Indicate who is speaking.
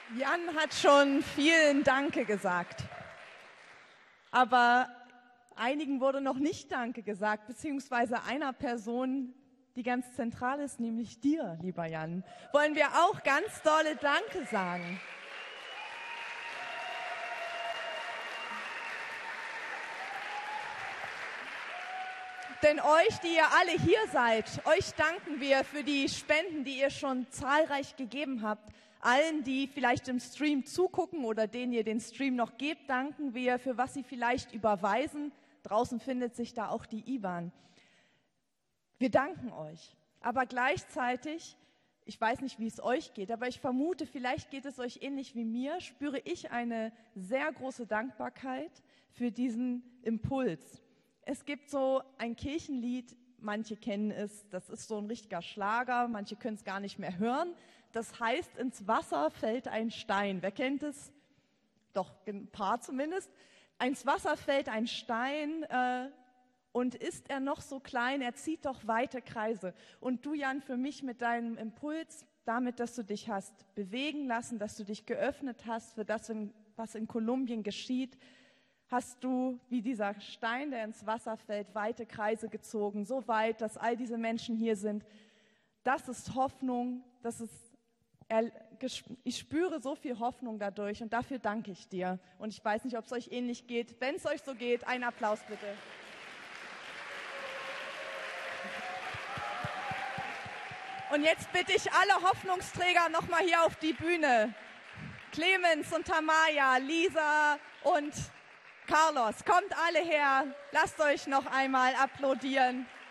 Speaker 1: Jan hat schon vielen Danke gesagt, aber einigen wurde noch nicht Danke gesagt, beziehungsweise einer Person, die ganz zentral ist, nämlich dir, lieber Jan, wollen wir auch ganz dolle Danke sagen. Denn euch, die ihr alle hier seid, euch danken wir für die Spenden, die ihr schon zahlreich gegeben habt. Allen, die vielleicht im Stream zugucken oder denen ihr den Stream noch gebt, danken wir, für was sie vielleicht überweisen. Draußen findet sich da auch die IBAN. Wir danken euch. Aber gleichzeitig, ich weiß nicht, wie es euch geht, aber ich vermute, vielleicht geht es euch ähnlich wie mir, spüre ich eine sehr große Dankbarkeit für diesen Impuls. Es gibt so ein Kirchenlied, manche kennen es, das ist so ein richtiger Schlager, manche können es gar nicht mehr hören. Das heißt, ins Wasser fällt ein Stein. Wer kennt es? Doch, ein paar zumindest. Ins Wasser fällt ein Stein und ist er noch so klein, er zieht doch weite Kreise. Und du, Jan, für mich mit deinem Impuls, damit, dass du dich hast bewegen lassen, dass du dich geöffnet hast für das, was in Kolumbien geschieht, hast du, wie dieser Stein, der ins Wasser fällt, weite Kreise gezogen, so weit, dass all diese Menschen hier sind. Das ist Hoffnung, ich spüre so viel Hoffnung dadurch und dafür danke ich dir. Und ich weiß nicht, ob es euch ähnlich geht. Wenn es euch so geht, einen Applaus bitte. Und jetzt bitte ich alle Hoffnungsträger nochmal hier auf die Bühne. Clemens und Tamaya, Lisa und Carlos, kommt alle her, lasst euch noch einmal applaudieren.